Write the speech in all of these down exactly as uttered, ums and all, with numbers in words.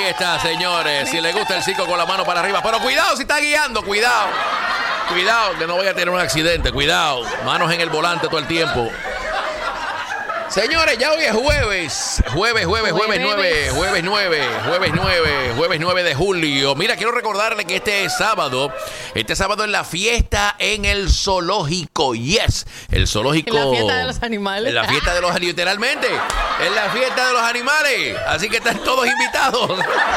está, señores. Si le gusta el circo, con la mano para arriba. Pero cuidado si está guiando, cuidado. Cuidado, que no vaya a tener un accidente. Cuidado. Manos en el volante todo el tiempo. Señores, ya hoy es jueves. Jueves, jueves, jueves nueve. Jueves nueve. Jueves nueve. Jueves nueve de julio. Mira, quiero recordarle que este sábado, este sábado es la fiesta en el zoológico. Yes. El zoológico. En la fiesta de los animales. En la fiesta de los animales, literalmente. En la fiesta de los animales. Así que están todos invitados.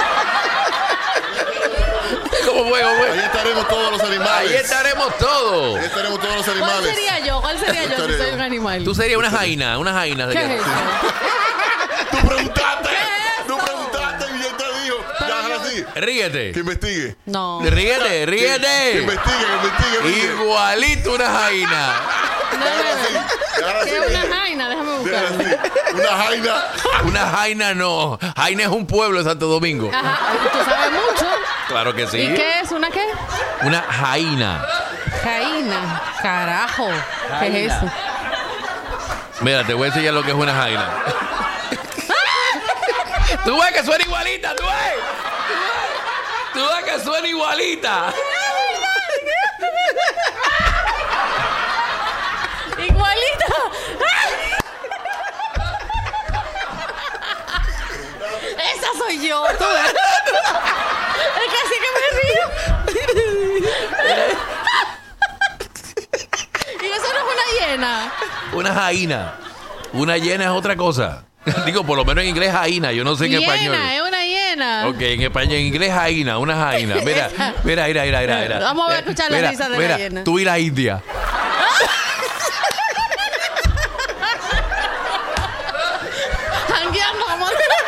¿Cómo fue? ¿Cómo fue? Ahí estaremos todos los animales. Ahí estaremos todos. Ahí estaremos todos los animales. ¿Cuál sería yo? ¿Cuál sería yo si soy un animal? Tú serías una jaina, una jaina. ¿Qué es eso? Tú preguntaste. Tú preguntaste y yo te digo. Ya, ahora sí. Ríete. Que investigue. No. Ríete, Que ríete. investigue, que investigue. investigue. Igualito una jaina. Ahora sí. Ahora ¿Qué sí. es una jaina? Déjame Déjala buscarlo. así. Una jaina. Una jaina no. Jaina es un pueblo de Santo Domingo. Ajá, tú sabes mucho. Claro que sí. ¿Y qué es? ¿Una qué? Una jaina. Jaina. Carajo. ¿Qué es eso? Mira, te voy a enseñar lo que es una jaina. Tú ves que suena igualita, tú ves. Tú ves que suena igualita. Igualita. Esa soy yo. Tú ves. Es que así que me río. Y eso no es una hiena. Una jaina. Una hiena es otra cosa. Digo, por lo menos en inglés jaina. Yo no sé en español. Hiena, es una hiena. Ok, en español, en inglés jaina, una jaina. Mira, mira, mira, mira, mira, mira. Vamos a escuchar la Mira, risa de mira, la hiena. Tú y la India. Jangueando como...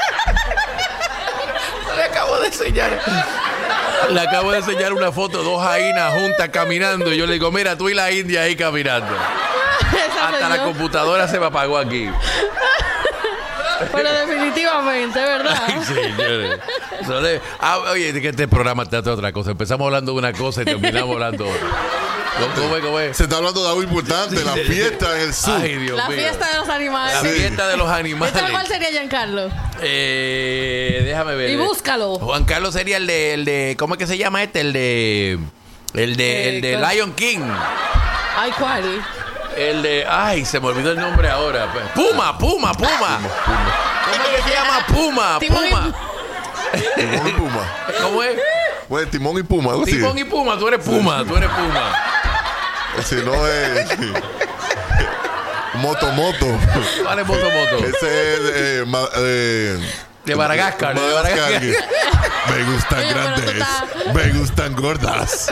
Le acabo de enseñar. Le acabo de enseñar una foto de dos jainas juntas caminando. Y yo le digo, mira, tú y la India ahí caminando. Esa Hasta soy la yo. computadora se me apagó aquí. Pero definitivamente, ¿verdad? Ay, señores. Eso de- ah, oye, es que este programa trata de otra cosa. Empezamos hablando de una cosa y terminamos hablando de otra. ¿Cómo, cómo es? ¿Cómo es? Se está hablando de algo importante. La fiesta en el sur. Ay, Dios La mío. fiesta de los animales. La Sí. fiesta de los ¿Este animales. cuál sería, Giancarlo? Eh, déjame ver. Y búscalo. Juan Carlos sería el de, el de, ¿cómo es que se llama este? El de, el de, Eh, el de ¿cuál? Lion King. Ay, ¿cuál? El de, ay, se me olvidó el nombre ahora. Puma, Puma, Puma. ¿Cómo es que se llama? Puma, Timón y- Puma. Timón y Puma. ¿Cómo es? Bueno, Timón y Puma. Algo así. Timón y Puma, tú eres Puma, tú eres Puma. O si no es. Moto, moto. ¿Cuál es Moto Moto? Ese es eh, ma- eh, De Madagascar, de Madagascar. Me gustan Oye, pero tú grandes. estás- Me gustan gordas.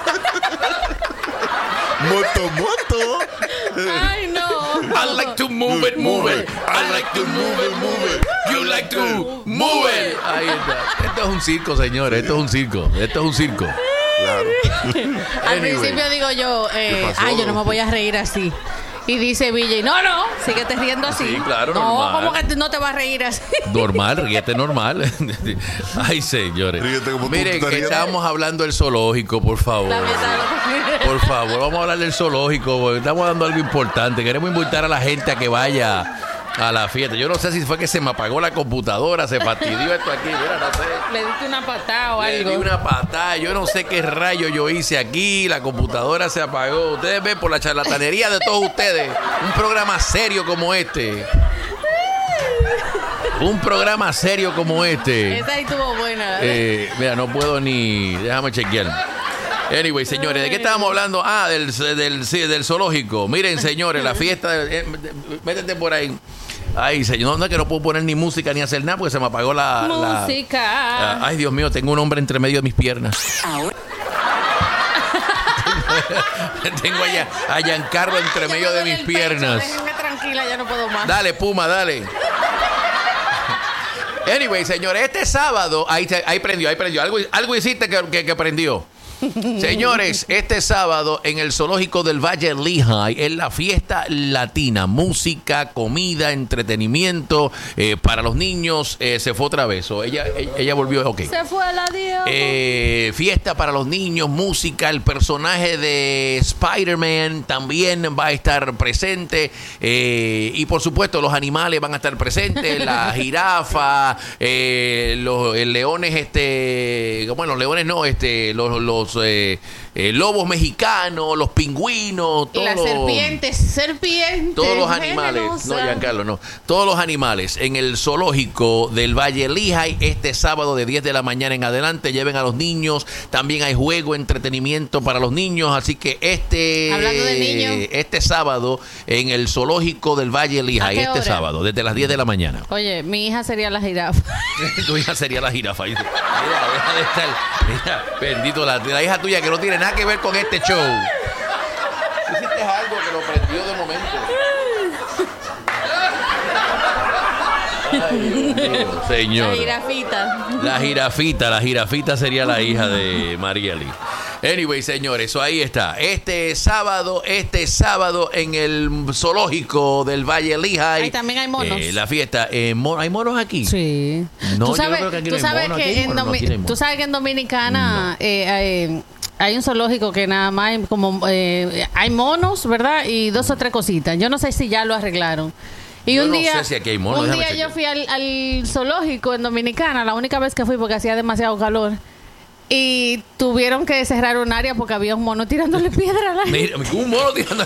Moto, moto. Ay, no. I like to move it, move it. I like to move it, move it. You like to move it. Ahí está. Esto es un circo, señores. Esto es un circo. Esto es un circo. Claro. Al Anyway. principio digo yo, eh, ¿Qué pasó? ay, yo no me voy a reír así. Y dice Villa, no, no, síguete riendo así. Sí, claro, no, normal. ¿cómo que no te vas a reír así? Normal, ríete normal. Ay, señores. Ríete como tú Miren, te estás que riendo. estábamos hablando del zoológico, por favor. La fiesta de los animales. Por favor, vamos a hablar del zoológico, porque estamos dando algo importante. Queremos invitar a la gente a que vaya a la fiesta. Yo no sé si fue que se me apagó la computadora, se fastidió esto aquí, mira, no sé. Le diste una patada o Le algo. di una patada, yo no sé qué rayo yo hice aquí, la computadora se apagó. Ustedes ven por la charlatanería de todos ustedes, un programa serio como este. Un programa serio como este. Esa ahí estuvo buena. Eh, mira, no puedo ni... Déjame chequear. Anyway, señores, ¿de qué estábamos hablando? Ah, del, del, sí, del zoológico. Miren, señores, la fiesta... eh, métete por ahí. Ay, señor, no es que no puedo poner ni música ni hacer nada porque se me apagó la... la- Música. Ah, ay, Dios mío, tengo un hombre entre medio de mis piernas. Tengo allá a Giancarlo entre Ya medio me de duele mis el piernas. pecho, déjenme tranquila, ya no puedo más. Dale, Puma, dale. Anyway, señores, este sábado, ahí, ahí prendió, ahí prendió. Algo, algo hiciste que, que, que prendió. Señores, este sábado en el zoológico del Valle Lehigh es la fiesta latina. Música, comida, entretenimiento eh, para los niños. Eh, se fue otra vez. O ella, ella, ella volvió. Ok. Se fue la Dios. Eh, fiesta para los niños, música. El personaje de Spider-Man también va a estar presente. Eh, y por supuesto, los animales van a estar presentes. La jirafa, eh, los eh, leones, este. Bueno, los leones no, este. Los. los eh, Eh, lobos mexicanos, los pingüinos, Y todos las los, serpientes, serpientes. todos los animales, venenosas. no, Giancarlo, no, todos los animales en el zoológico del Valle Lehigh este sábado de diez de la mañana en adelante. Lleven a los niños, también hay juego, entretenimiento para los niños, así que este Hablando de niños. este sábado en el zoológico del Valle Lehigh, qué este hora? sábado, desde las diez de la mañana. Oye, mi hija sería la jirafa. Tu hija sería la jirafa. Mira, deja de estar, mira, bendito, la, la hija tuya que no tiene nada que ver con este show. Tú hiciste algo que lo prendió de momento. Ay, Dios mío, señor. La jirafita. La jirafita, la jirafita sería la hija de Marieli. Anyway, señores, eso ahí está. Este sábado, este sábado en el zoológico del Valle Lehigh. Ahí también hay monos. Eh, la fiesta. Eh, mo- ¿Hay monos aquí? Sí. No, tú yo sabes, creo que aquí tú no hay sabes mono, aquí que hay en mono, no, Domi- aquí no hay mono. tú sabes que en Dominicana eh, hay, hay un zoológico que nada más hay como eh, hay monos, ¿verdad? Y dos o tres cositas. Yo no sé si ya lo arreglaron. Y Yo un no día, sé si aquí hay monos, un déjame día yo chequear. fui al, al zoológico en Dominicana, la única vez que fui porque hacía demasiado calor. Y tuvieron que cerrar un área porque había un mono tirándole piedra a la gente. Mira, un mono tirándole,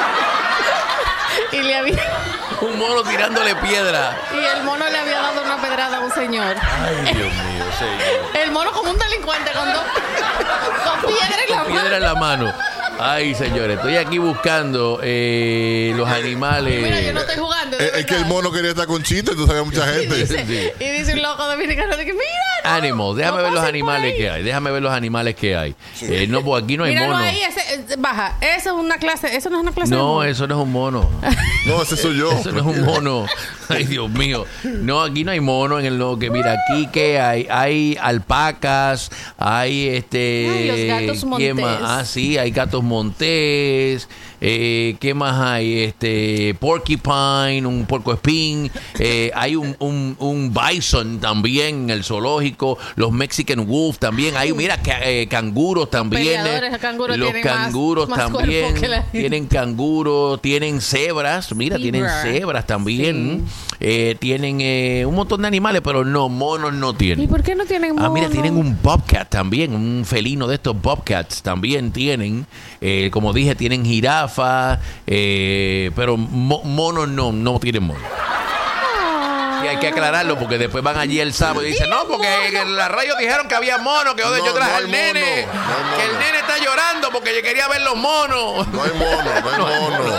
Y, le había, un mono tirándole piedra. y el mono le había dado una pedrada a un señor. Ay, Dios mío, señor. El mono como un delincuente con, dos, con piedra en la Piedra en mano. la mano. Ay, señores, estoy aquí buscando eh, los animales. Mira, yo no estoy jugando. de Es, es que el verdad. mono quería estar con Chito, entonces había mucha Y gente. dice, Sí. y dice un loco dominicano de que mira. no, Animals, déjame no ver los pasen por animales ahí. que hay. Déjame ver los animales que hay. Eh, no, pues aquí no hay Míralo mono. ahí, ese, eh, baja. Eso es una clase, eso no es una clase de No, mono. eso no es un mono. No, ese soy yo. Eso no es un mono. Ay, Dios mío. No, aquí no hay mono en el lo que mira aquí que hay hay alpacas, hay este Ay, los gatos ¿qué montés. más? Ah, sí, hay gatos montés. Eh, ¿Qué más hay? Este porcupine, un puercoespín, eh, hay un, un, un bison también en el zoológico, los Mexican wolf también, hay mira ca- eh, canguros también, Peleadores, eh, los canguros los tienen más- canguros más cuerpo también que la- tienen canguros, tienen cebras, mira, tienen Zebra. cebras también, eh, tienen eh, un montón de animales, pero no, monos no ¿Y tienen. por qué no tienen mono? Ah, mira, tienen un bobcat también, un felino de estos bobcats también tienen. Eh, como dije, tienen jirafa, eh, pero mo- monos no, no tienen monos. Y hay que aclararlo porque después van allí el sábado y dicen, no, porque en la radio dijeron que había monos, que joder, No, yo traje no hay al nene, mono, no hay que el mono. nene está llorando porque yo quería ver los monos. No hay mono, no hay mono.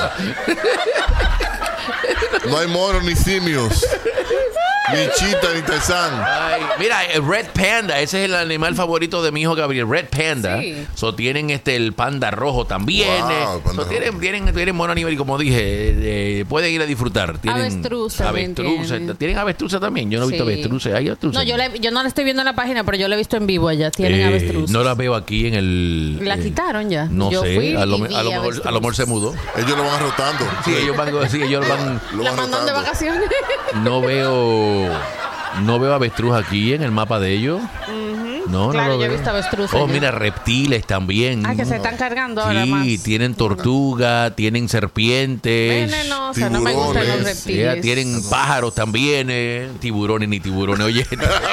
No hay mono ni simios. Ni chita, ni tarzán. Ay, mira, el Red Panda, ese es el animal favorito de mi hijo Gabriel, Red Panda. Sí. So, tienen este el panda rojo también. Wow, eh. el panda So, tienen, tienen, tienen mono animal y como dije, eh, eh, pueden ir a disfrutar. Tienen Avestruz también avestruces. tienen. ¿Tienen avestruces también? Yo no he visto Sí. avestruces. ¿Hay avestruces? No, yo, la- yo no la estoy viendo en la página, pero yo la he visto en vivo allá. Tienen Eh, avestruz. No la veo aquí en el... La eh, quitaron ya. No Yo sé, fui a lo, y me- vi a, lo mejor, avestruz. a lo mejor se mudó. Ellos lo van rotando. Sí, ellos van, sí, ellos van... Lo La van mandan de rotando. vacaciones. No veo... No veo avestruz aquí en el mapa de ellos. No, Claro, no lo yo he veo. visto avestruz Oh, allá. mira, reptiles también. Ah, que se están cargando ahora Sí, más. tienen tortuga, tienen serpientes. Venenosa, no me gustan los tiburones. Yeah, reptiles. tienen pájaros también, eh, tiburones ni tiburones, oye.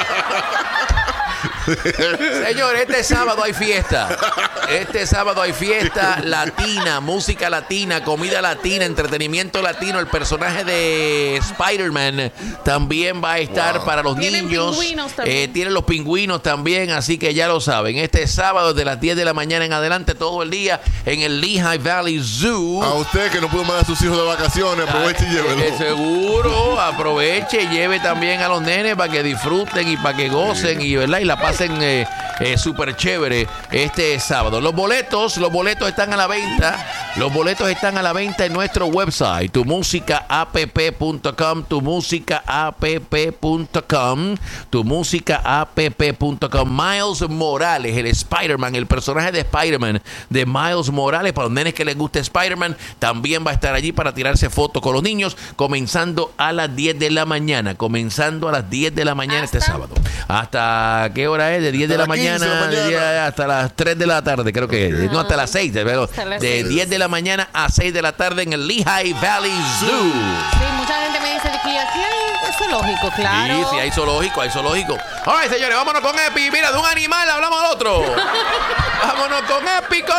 Señores, este sábado hay fiesta. Este sábado hay fiesta latina, música latina, comida latina, entretenimiento latino. El personaje de Spider-Man también va a estar Wow. para los Tienen niños. pingüinos también. Eh, tienen los pingüinos también, así que ya lo saben. Este sábado desde las diez de la mañana en adelante, todo el día en el Lehigh Valley Zoo. A usted que no pudo mandar a sus hijos de vacaciones, aproveche y llévelo. Eh, seguro, aproveche y lleve también a los nenes para que disfruten y para que gocen y, ¿verdad? Y la pasen eh, eh, súper chévere este sábado. sábado. Los boletos, los boletos están a la venta. Los boletos están a la venta en nuestro website, tu música app punto com, tu música app punto com, tu música app punto com. Miles Morales, el Spider-Man, el personaje de Spider-Man, de Miles Morales, para los nenes que les guste Spider-Man, también va a estar allí para tirarse fotos con los niños, comenzando a las diez de la mañana, comenzando a las diez de la mañana ¿Hasta? este sábado. ¿Hasta qué hora es? De diez de la Hasta las quince de mañana, la mañana. de diez hasta las tres de la tarde, creo que es. No, hasta las seis, de, Hasta las de seis. diez de la mañana a seis de la tarde en el Lehigh Valley Zoo. Sí, mucha gente me dice que aquí hay zoológico, claro. Sí, sí, hay zoológico, hay zoológico. All right, señores, vámonos con Epi. Mira, de un animal hablamos al otro. Vámonos con Epi. Con